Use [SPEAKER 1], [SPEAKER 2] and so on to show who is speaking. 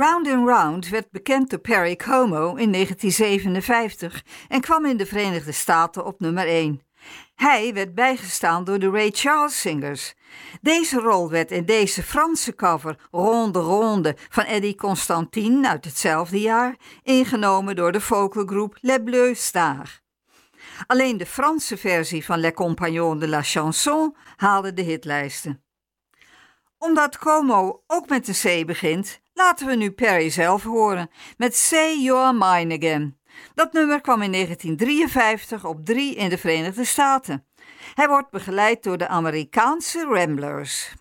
[SPEAKER 1] Round and Round werd bekend door Perry Como in 1957 en kwam in de Verenigde Staten op nummer 1. Hij werd bijgestaan door de Ray Charles Singers. Deze rol werd in deze Franse cover Ronde Ronde van Eddie Constantine uit hetzelfde jaar ingenomen door de vocalgroep Les Bleus Stars. Alleen de Franse versie van Les Compagnons de la Chanson haalde de hitlijsten. Omdat Como ook met een C begint, laten we nu Perry zelf horen met Say You're Mine Again. Dat nummer kwam in 1953 op 3 in de Verenigde Staten. Hij wordt begeleid door de Amerikaanse Ramblers.